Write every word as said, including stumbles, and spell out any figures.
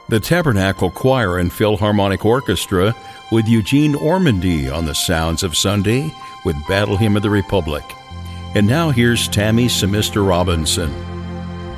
the Tabernacle Choir and Philharmonic Orchestra with Eugene Ormandy on the Sounds of Sunday with Battle Hymn of the Republic. And now here's Tammy Semister Robinson.